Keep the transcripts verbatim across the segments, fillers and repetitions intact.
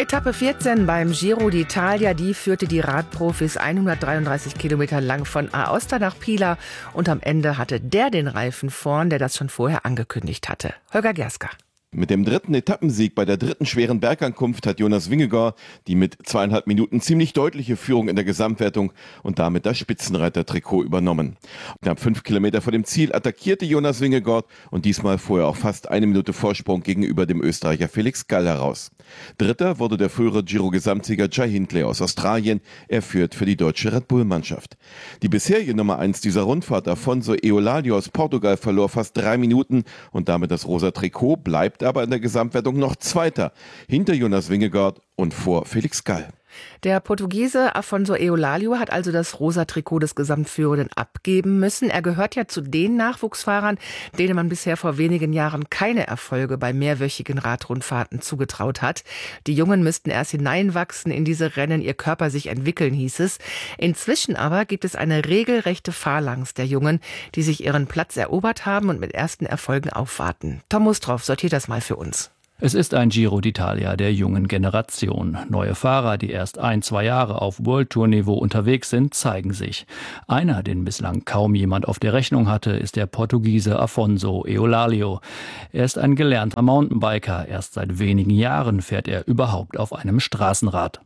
Etappe vierzehn beim Giro d'Italia, die führte die Radprofis hundertdreiunddreißig Kilometer lang von Aosta nach Pila und am Ende hatte der den Reifen vorn, der das schon vorher angekündigt hatte. Holger Gerska. Mit dem dritten Etappensieg bei der dritten schweren Bergankunft hat Jonas Vingegaard die mit zweieinhalb Minuten ziemlich deutliche Führung in der Gesamtwertung und damit das Spitzenreiter-Trikot übernommen. Knapp fünf Kilometer vor dem Ziel attackierte Jonas Vingegaard und diesmal fuhr er auch fast eine Minute Vorsprung gegenüber dem Österreicher Felix Gall heraus. Dritter wurde der frühere Giro-Gesamtsieger Jai Hindley aus Australien. Er führt für die deutsche Red Bull-Mannschaft. Die bisherige Nummer eins dieser Rundfahrt, Afonso Eolalio aus Portugal, verlor fast drei Minuten und damit das rosa Trikot, bleibt aber in der Gesamtwertung noch Zweiter, hinter Jonas Vingegaard und vor Felix Gall. Der Portugiese Afonso Eolalio hat also das rosa Trikot des Gesamtführenden abgeben müssen. Er gehört ja zu den Nachwuchsfahrern, denen man bisher vor wenigen Jahren keine Erfolge bei mehrwöchigen Radrundfahrten zugetraut hat. Die Jungen müssten erst hineinwachsen in diese Rennen, ihr Körper sich entwickeln, hieß es. Inzwischen aber gibt es eine regelrechte Phalanx der Jungen, die sich ihren Platz erobert haben und mit ersten Erfolgen aufwarten. Tom Mustroff sortiert das mal für uns. Es ist ein Giro d'Italia der jungen Generation. Neue Fahrer, die erst ein, zwei Jahre auf World-Tour-Niveau unterwegs sind, zeigen sich. Einer, den bislang kaum jemand auf der Rechnung hatte, ist der Portugiese Afonso Eolalio. Er ist ein gelernter Mountainbiker. Erst seit wenigen Jahren fährt er überhaupt auf einem Straßenrad.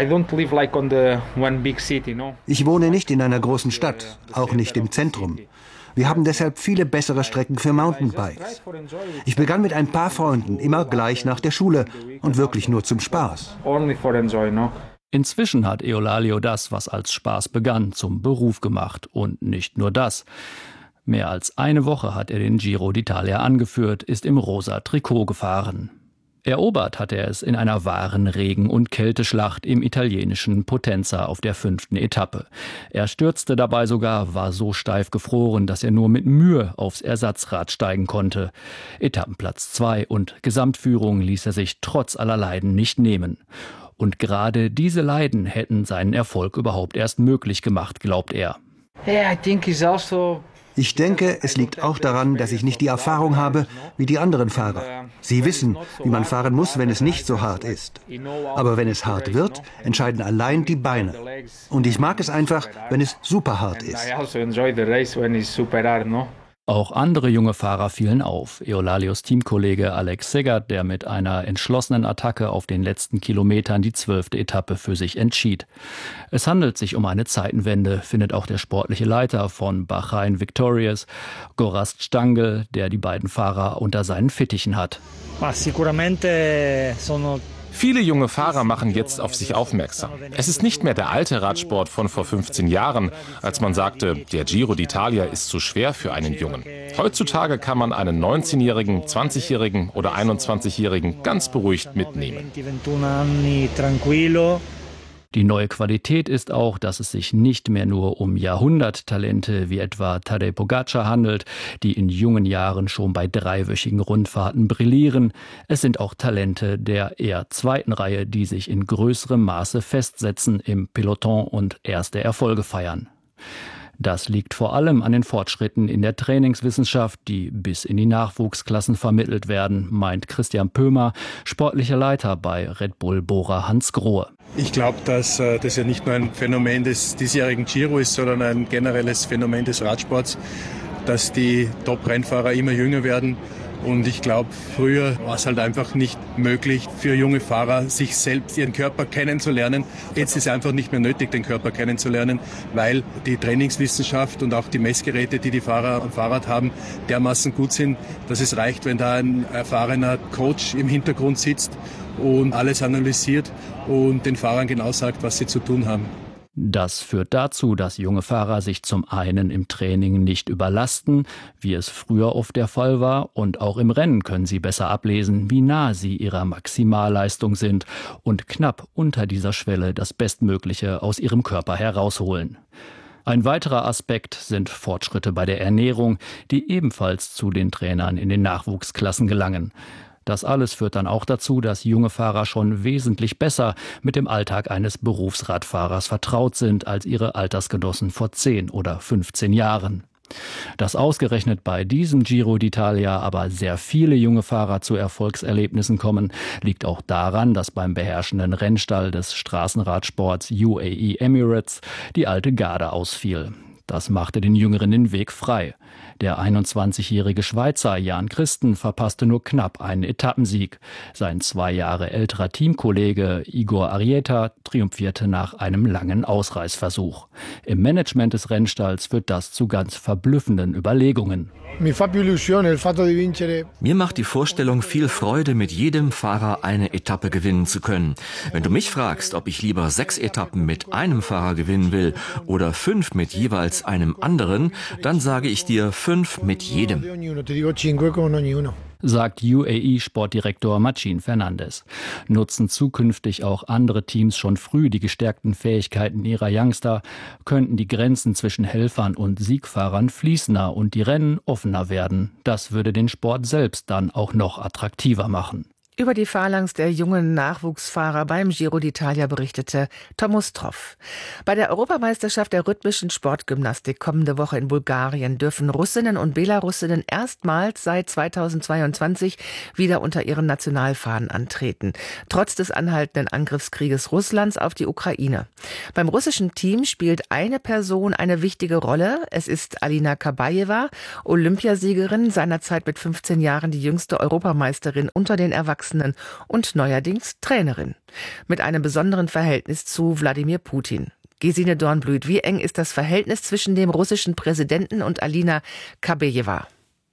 Ich wohne nicht in einer großen Stadt, auch nicht im Zentrum. Wir haben deshalb viele bessere Strecken für Mountainbikes. Ich begann mit ein paar Freunden, immer gleich nach der Schule und wirklich nur zum Spaß. Inzwischen hat Eolalio das, was als Spaß begann, zum Beruf gemacht. Und nicht nur das. Mehr als eine Woche hat er den Giro d'Italia angeführt, ist im rosa Trikot gefahren. Erobert hat er es in einer wahren Regen- und Kälteschlacht im italienischen Potenza auf der fünften Etappe. Er stürzte dabei sogar, war so steif gefroren, dass er nur mit Mühe aufs Ersatzrad steigen konnte. Etappenplatz zwei und Gesamtführung ließ er sich trotz aller Leiden nicht nehmen. Und gerade diese Leiden hätten seinen Erfolg überhaupt erst möglich gemacht, glaubt er. Yeah, I think it's also Ich denke, es liegt auch daran, dass ich nicht die Erfahrung habe wie die anderen Fahrer. Sie wissen, wie man fahren muss, wenn es nicht so hart ist. Aber wenn es hart wird, entscheiden allein die Beine. Und ich mag es einfach, wenn es super hart ist. Auch andere junge Fahrer fielen auf. Eolalios Teamkollege Alex Segert, der mit einer entschlossenen Attacke auf den letzten Kilometern die zwölfte Etappe für sich entschied. Es handelt sich um eine Zeitenwende, findet auch der sportliche Leiter von Bahrain Victorious, Gorazd Stangl, der die beiden Fahrer unter seinen Fittichen hat. Viele junge Fahrer machen jetzt auf sich aufmerksam. Es ist nicht mehr der alte Radsport von vor fünfzehn Jahren, als man sagte, der Giro d'Italia ist zu schwer für einen Jungen. Heutzutage kann man einen neunzehnjährigen, zwanzigjährigen oder einundzwanzigjährigen ganz beruhigt mitnehmen. Die neue Qualität ist auch, dass es sich nicht mehr nur um Jahrhunderttalente wie etwa Tadej Pogačar handelt, die in jungen Jahren schon bei dreiwöchigen Rundfahrten brillieren. Es sind auch Talente der eher zweiten Reihe, die sich in größerem Maße festsetzen im Peloton und erste Erfolge feiern. Das liegt vor allem an den Fortschritten in der Trainingswissenschaft, die bis in die Nachwuchsklassen vermittelt werden, meint Christian Pömer, sportlicher Leiter bei Red Bull Bora Hansgrohe. Ich glaube, dass äh, das ja nicht nur ein Phänomen des diesjährigen Giro ist, sondern ein generelles Phänomen des Radsports, dass die Top-Rennfahrer immer jünger werden. Und ich glaube, früher war es halt einfach nicht möglich für junge Fahrer, sich selbst, ihren Körper kennenzulernen. Jetzt ist es einfach nicht mehr nötig, den Körper kennenzulernen, weil die Trainingswissenschaft und auch die Messgeräte, die die Fahrer am Fahrrad haben, dermaßen gut sind, dass es reicht, wenn da ein erfahrener Coach im Hintergrund sitzt und alles analysiert und den Fahrern genau sagt, was sie zu tun haben. Das führt dazu, dass junge Fahrer sich zum einen im Training nicht überlasten, wie es früher oft der Fall war, und auch im Rennen können sie besser ablesen, wie nah sie ihrer Maximalleistung sind und knapp unter dieser Schwelle das Bestmögliche aus ihrem Körper herausholen. Ein weiterer Aspekt sind Fortschritte bei der Ernährung, die ebenfalls zu den Trainern in den Nachwuchsklassen gelangen. Das alles führt dann auch dazu, dass junge Fahrer schon wesentlich besser mit dem Alltag eines Berufsradfahrers vertraut sind als ihre Altersgenossen vor zehn oder fünfzehn Jahren. Dass ausgerechnet bei diesem Giro d'Italia aber sehr viele junge Fahrer zu Erfolgserlebnissen kommen, liegt auch daran, dass beim beherrschenden Rennstall des Straßenradsports U A E Emirates die alte Garde ausfiel. Das machte den Jüngeren den Weg frei. Der einundzwanzigjährige Schweizer Jan Christen verpasste nur knapp einen Etappensieg. Sein zwei Jahre älterer Teamkollege Igor Arrieta triumphierte nach einem langen Ausreißversuch. Im Management des Rennstalls führt das zu ganz verblüffenden Überlegungen. Mir macht die Vorstellung viel Freude, mit jedem Fahrer eine Etappe gewinnen zu können. Wenn du mich fragst, ob ich lieber sechs Etappen mit einem Fahrer gewinnen will oder fünf mit jeweils einem anderen, dann sage ich dir fünf mit jedem. Sagt U A E-Sportdirektor Machin Fernandes. Nutzen zukünftig auch andere Teams schon früh die gestärkten Fähigkeiten ihrer Youngster, könnten die Grenzen zwischen Helfern und Siegfahrern fließender und die Rennen offener werden. Das würde den Sport selbst dann auch noch attraktiver machen. Über die Phalanx der jungen Nachwuchsfahrer beim Giro d'Italia berichtete Thomas Troff. Bei der Europameisterschaft der rhythmischen Sportgymnastik kommende Woche in Bulgarien dürfen Russinnen und Belarusinnen erstmals seit zweitausendzweiundzwanzig wieder unter ihren Nationalfahnen antreten, trotz des anhaltenden Angriffskrieges Russlands auf die Ukraine. Beim russischen Team spielt eine Person eine wichtige Rolle. Es ist Alina Kabajewa, Olympiasiegerin, seinerzeit mit fünfzehn Jahren die jüngste Europameisterin unter den Erwachsenen und neuerdings Trainerin. Mit einem besonderen Verhältnis zu Wladimir Putin. Gesine Dornblüt, wie eng ist das Verhältnis zwischen dem russischen Präsidenten und Alina Kabajewa?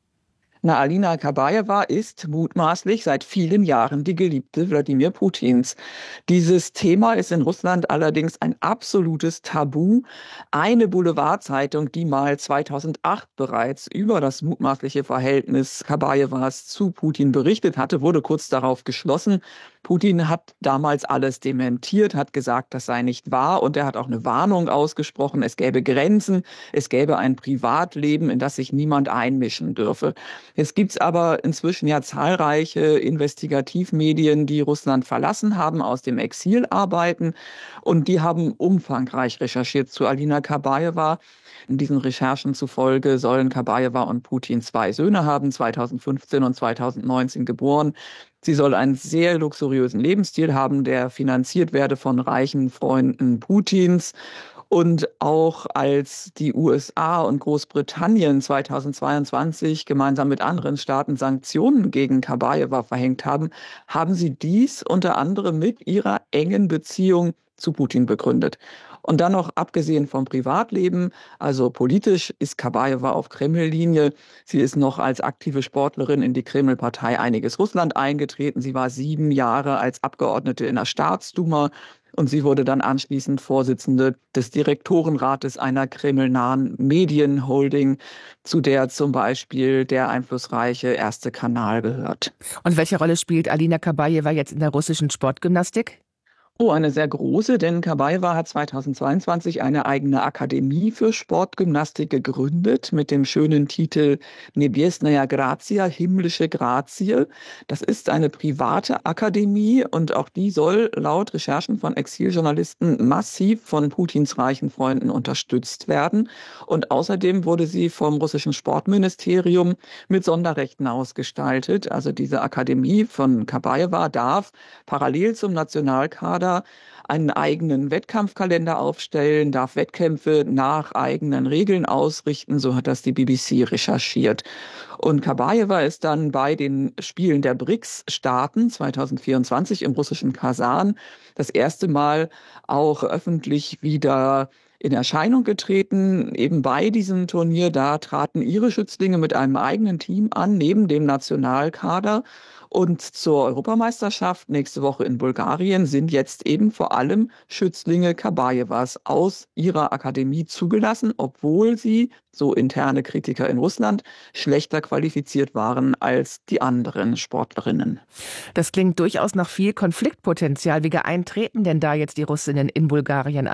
Na, Alina Kabajewa ist mutmaßlich seit vielen Jahren die Geliebte Wladimir Putins. Dieses Thema ist in Russland allerdings ein absolutes Tabu. Eine Boulevardzeitung, die mal zweitausendacht bereits über das mutmaßliche Verhältnis Kabajewas zu Putin berichtet hatte, wurde kurz darauf geschlossen. Putin hat damals alles dementiert, hat gesagt, das sei nicht wahr, und er hat auch eine Warnung ausgesprochen, es gäbe Grenzen, es gäbe ein Privatleben, in das sich niemand einmischen dürfe. Jetzt gibt's aber inzwischen ja zahlreiche Investigativmedien, die Russland verlassen haben, aus dem Exil arbeiten, und die haben umfangreich recherchiert zu Alina Kabajewa. In diesen Recherchen zufolge sollen Kabajewa und Putin zwei Söhne haben, zweitausendfünfzehn und zweitausendneunzehn geboren. Sie soll einen sehr luxuriösen Lebensstil haben, der finanziert werde von reichen Freunden Putins. Und auch als die U S A und Großbritannien zweitausendzweiundzwanzig gemeinsam mit anderen Staaten Sanktionen gegen Kabajewa verhängt haben, haben sie dies unter anderem mit ihrer engen Beziehung zu Putin begründet. Und dann noch abgesehen vom Privatleben, also politisch ist Kabajewa auf Kreml-Linie. Sie ist noch als aktive Sportlerin in die Kreml-Partei Einiges Russland eingetreten. Sie war sieben Jahre als Abgeordnete in der Staatsduma. Und sie wurde dann anschließend Vorsitzende des Direktorenrates einer kremlnahen Medienholding, zu der zum Beispiel der einflussreiche Erste Kanal gehört. Und welche Rolle spielt Alina Kabajewa jetzt in der russischen Sportgymnastik? Oh, eine sehr große, denn Kabajewa hat zweitausendzweiundzwanzig eine eigene Akademie für Sportgymnastik gegründet mit dem schönen Titel Nebiesnaya Grazia, himmlische Grazie. Das ist eine private Akademie und auch die soll laut Recherchen von Exiljournalisten massiv von Putins reichen Freunden unterstützt werden. Und außerdem wurde sie vom russischen Sportministerium mit Sonderrechten ausgestaltet. Also diese Akademie von Kabajewa darf parallel zum Nationalkader einen eigenen Wettkampfkalender aufstellen, darf Wettkämpfe nach eigenen Regeln ausrichten, so hat das die B B C recherchiert. Und Kabajewa ist dann bei den Spielen der B R I C S-Staaten zweitausendvierundzwanzig im russischen Kasan das erste Mal auch öffentlich wieder in Erscheinung getreten. Eben bei diesem Turnier, da traten ihre Schützlinge mit einem eigenen Team an, neben dem Nationalkader. Und zur Europameisterschaft nächste Woche in Bulgarien sind jetzt eben vor allem Schützlinge Kabajewas aus ihrer Akademie zugelassen, obwohl sie, so interne Kritiker in Russland, schlechter qualifiziert waren als die anderen Sportlerinnen. Das klingt durchaus nach viel Konfliktpotenzial. Wie geeint treten denn da jetzt die Russinnen in Bulgarien an?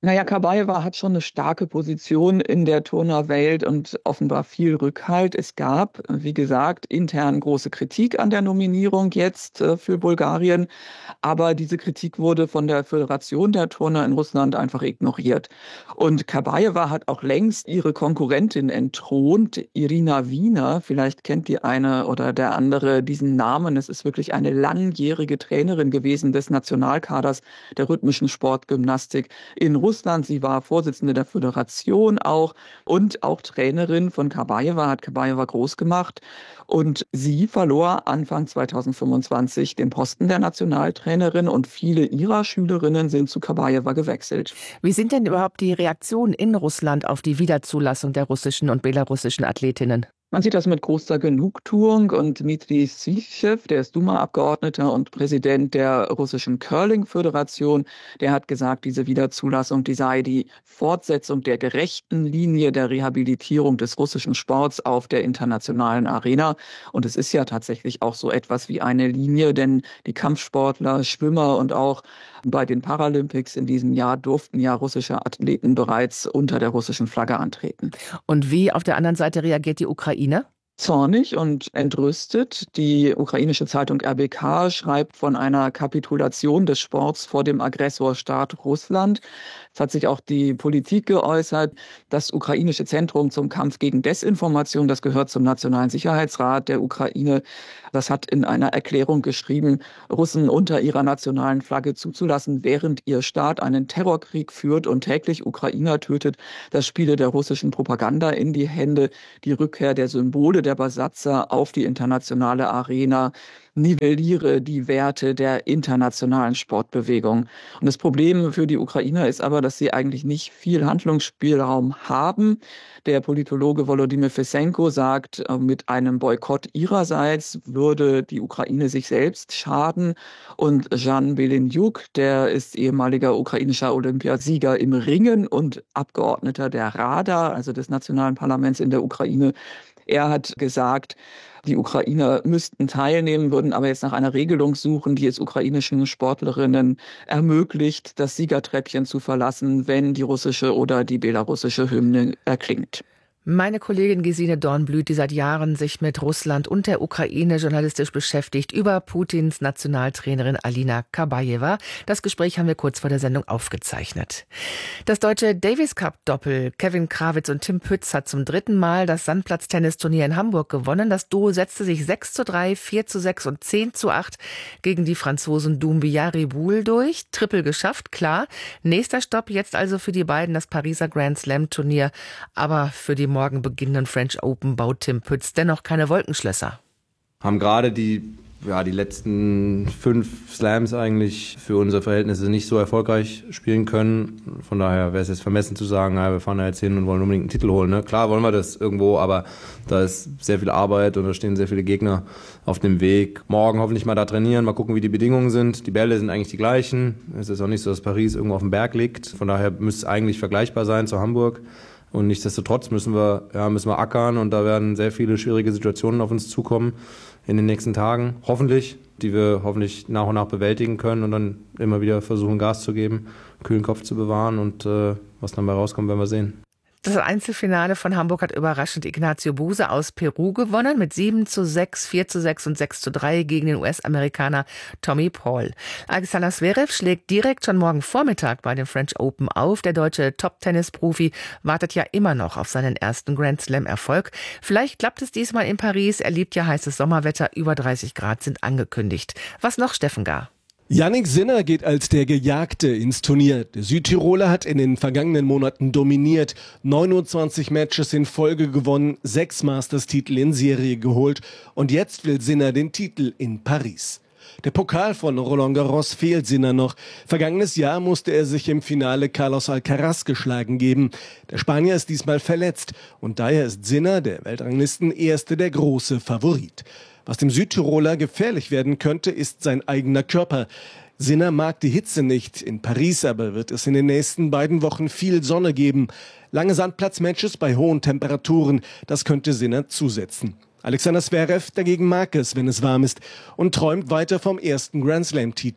Naja, Kabajewa hat schon eine starke Position in der Turnerwelt und offenbar viel Rückhalt. Es gab, wie gesagt, intern große Kritik an der Nominierung jetzt äh, für Bulgarien. Aber diese Kritik wurde von der Föderation der Turner in Russland einfach ignoriert. Und Kabajewa hat auch längst ihre Konkurrentin entthront, Irina Wiener. Vielleicht kennt die eine oder der andere diesen Namen. Es ist wirklich eine langjährige Trainerin gewesen des Nationalkaders der rhythmischen Sportgymnastik in Russland. Russland. Sie war Vorsitzende der Föderation auch und auch Trainerin von Kabajewa, hat Kabajewa groß gemacht. Und sie verlor Anfang zweitausendfünfundzwanzig den Posten der Nationaltrainerin und viele ihrer Schülerinnen sind zu Kabajewa gewechselt. Wie sind denn überhaupt die Reaktionen in Russland auf die Wiederzulassung der russischen und belarussischen Athletinnen? Man sieht das mit großer Genugtuung und Dmitri Syschew, der ist Duma-Abgeordneter und Präsident der russischen Curling-Föderation, der hat gesagt, diese Wiederzulassung, die sei die Fortsetzung der gerechten Linie der Rehabilitierung des russischen Sports auf der internationalen Arena. Und es ist ja tatsächlich auch so etwas wie eine Linie, denn die Kampfsportler, Schwimmer und auch bei den Paralympics in diesem Jahr durften ja russische Athleten bereits unter der russischen Flagge antreten. Und wie auf der anderen Seite reagiert die Ukraine? Zornig und entrüstet. Die ukrainische Zeitung R B K schreibt von einer Kapitulation des Sports vor dem Aggressorstaat Russland. Es hat sich auch die Politik geäußert. Das ukrainische Zentrum zum Kampf gegen Desinformation, das gehört zum Nationalen Sicherheitsrat der Ukraine, das hat in einer Erklärung geschrieben, Russen unter ihrer nationalen Flagge zuzulassen, während ihr Staat einen Terrorkrieg führt und täglich Ukrainer tötet. Das spiele der russischen Propaganda in die Hände. Die Rückkehr der Symbole der Besatzer auf die internationale Arena nivelliere die Werte der internationalen Sportbewegung. Und das Problem für die Ukrainer ist aber, dass sie eigentlich nicht viel Handlungsspielraum haben. Der Politologe Volodymyr Fesenko sagt, mit einem Boykott ihrerseits würde die Ukraine sich selbst schaden. Und Jan Beleniuk, der ist ehemaliger ukrainischer Olympiasieger im Ringen und Abgeordneter der Rada, also des nationalen Parlaments in der Ukraine, er hat gesagt, die Ukrainer müssten teilnehmen, würden aber jetzt nach einer Regelung suchen, die es ukrainischen Sportlerinnen ermöglicht, das Siegertreppchen zu verlassen, wenn die russische oder die belarussische Hymne erklingt. Meine Kollegin Gesine Dornblüt, die seit Jahren sich mit Russland und der Ukraine journalistisch beschäftigt, über Putins Nationaltrainerin Alina Kabajewa. Das Gespräch haben wir kurz vor der Sendung aufgezeichnet. Das deutsche Davis Cup Doppel Kevin Krawitz und Tim Pütz hat zum dritten Mal das Sandplatztennisturnier in Hamburg gewonnen. Das Duo setzte sich sechs zu drei, vier zu sechs und zehn zu acht gegen die Franzosen Doumbia Riboul durch. Triple geschafft, klar. Nächster Stopp jetzt also für die beiden das Pariser Grand Slam Turnier, aber für die morgen beginnenden French Open baut Tim Pütz dennoch keine Wolkenschlösser. Haben gerade die, ja, die letzten fünf Slams eigentlich für unsere Verhältnisse nicht so erfolgreich spielen können. Von daher wäre es jetzt vermessen zu sagen, ja, wir fahren da jetzt hin und wollen unbedingt einen Titel holen. Ne? Klar wollen wir das irgendwo, aber da ist sehr viel Arbeit und da stehen sehr viele Gegner auf dem Weg. Morgen hoffentlich mal da trainieren, mal gucken, wie die Bedingungen sind. Die Bälle sind eigentlich die gleichen. Es ist auch nicht so, dass Paris irgendwo auf dem Berg liegt. Von daher müsste es eigentlich vergleichbar sein zu Hamburg. Und nichtsdestotrotz müssen wir, ja, müssen wir ackern und da werden sehr viele schwierige Situationen auf uns zukommen in den nächsten Tagen. Hoffentlich, die wir hoffentlich nach und nach bewältigen können und dann immer wieder versuchen, Gas zu geben, kühlen Kopf zu bewahren und äh, was dann bei rauskommt, werden wir sehen. Das Einzelfinale von Hamburg hat überraschend Ignacio Buse aus Peru gewonnen mit sieben zu sechs, vier zu sechs und sechs zu drei gegen den U S-Amerikaner Tommy Paul. Alexander Zverev schlägt direkt schon morgen Vormittag bei den French Open auf. Der deutsche Top-Tennis-Profi wartet ja immer noch auf seinen ersten Grand Slam-Erfolg. Vielleicht klappt es diesmal in Paris. Er liebt ja heißes Sommerwetter. Über dreißig Grad sind angekündigt. Was noch, Steffen Gar? Jannik Sinner geht als der Gejagte ins Turnier. Der Südtiroler hat in den vergangenen Monaten dominiert, neunundzwanzig Matches in Folge gewonnen, sechs Masters-Titel in Serie geholt und jetzt will Sinner den Titel in Paris. Der Pokal von Roland Garros fehlt Sinner noch. Vergangenes Jahr musste er sich im Finale Carlos Alcaraz geschlagen geben. Der Spanier ist diesmal verletzt und daher ist Sinner, der Weltranglisten-Erste, der große Favorit. Was dem Südtiroler gefährlich werden könnte, ist sein eigener Körper. Sinner mag die Hitze nicht. In Paris aber wird es in den nächsten beiden Wochen viel Sonne geben. Lange Sandplatzmatches bei hohen Temperaturen, das könnte Sinner zusetzen. Alexander Zverev dagegen mag es, wenn es warm ist und träumt weiter vom ersten Grand Slam-Titel.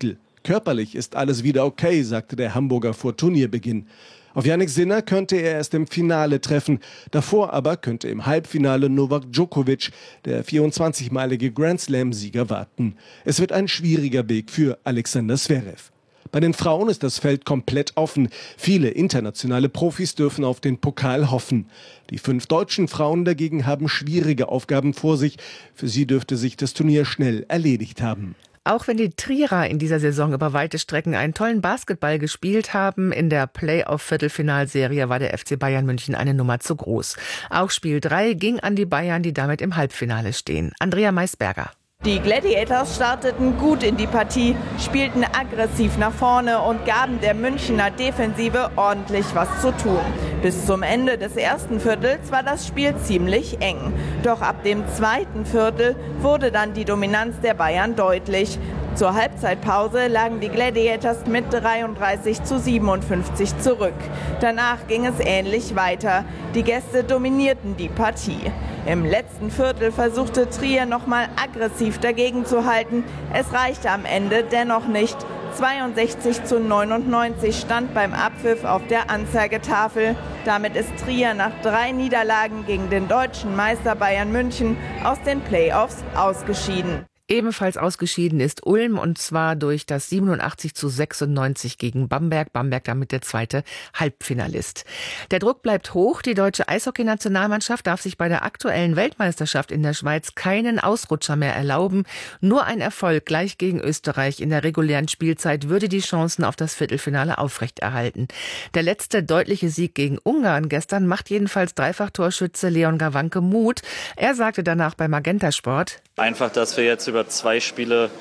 Körperlich ist alles wieder okay, sagte der Hamburger vor Turnierbeginn. Auf Jannik Sinner könnte er erst im Finale treffen. Davor aber könnte im Halbfinale Novak Djokovic, der vierundzwanzigmalige Grand-Slam-Sieger, warten. Es wird ein schwieriger Weg für Alexander Zverev. Bei den Frauen ist das Feld komplett offen. Viele internationale Profis dürfen auf den Pokal hoffen. Die fünf deutschen Frauen dagegen haben schwierige Aufgaben vor sich. Für sie dürfte sich das Turnier schnell erledigt haben. Auch wenn die Trierer in dieser Saison über weite Strecken einen tollen Basketball gespielt haben, in der Playoff-Viertelfinalserie war der F C Bayern München eine Nummer zu groß. Auch Spiel drei ging an die Bayern, die damit im Halbfinale stehen. Andrea Maisberger. Die Gladiators starteten gut in die Partie, spielten aggressiv nach vorne und gaben der Münchner Defensive ordentlich was zu tun. Bis zum Ende des ersten Viertels war das Spiel ziemlich eng. Doch ab dem zweiten Viertel wurde dann die Dominanz der Bayern deutlich. Zur Halbzeitpause lagen die Gladiators mit dreiunddreißig zu siebenundfünfzig zurück. Danach ging es ähnlich weiter. Die Gäste dominierten die Partie. Im letzten Viertel versuchte Trier nochmal aggressiv dagegen zu halten. Es reichte am Ende dennoch nicht. zweiundsechzig zu neunundneunzig stand beim Abpfiff auf der Anzeigetafel. Damit ist Trier nach drei Niederlagen gegen den deutschen Meister Bayern München aus den Playoffs ausgeschieden. Ebenfalls ausgeschieden ist Ulm, und zwar durch das siebenundachtzig zu sechsundneunzig gegen Bamberg. Bamberg damit der zweite Halbfinalist. Der Druck bleibt hoch. Die deutsche Eishockey-Nationalmannschaft darf sich bei der aktuellen Weltmeisterschaft in der Schweiz keinen Ausrutscher mehr erlauben. Nur ein Erfolg gleich gegen Österreich in der regulären Spielzeit würde die Chancen auf das Viertelfinale aufrechterhalten. Der letzte deutliche Sieg gegen Ungarn gestern macht jedenfalls Dreifach-Torschütze Leon Gawanke Mut. Er sagte danach bei Magenta Sport: Einfach, dass wir jetzt über zwei Spiele